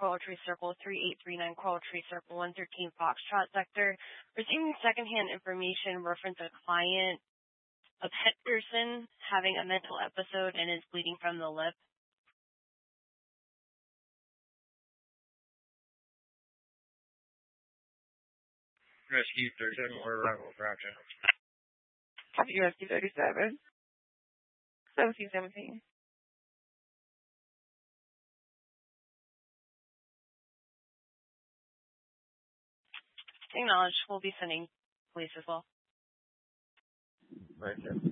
Coral Tree Circle 3839 Coral Tree Circle 113 Foxtrot sector. Receiving secondhand information reference a client, a pet person, having a mental episode and is bleeding from the lip. Rescue 37 or arrival for action. Copy Rescue 37. 1717. Acknowledged. We'll be sending police as well. Right there.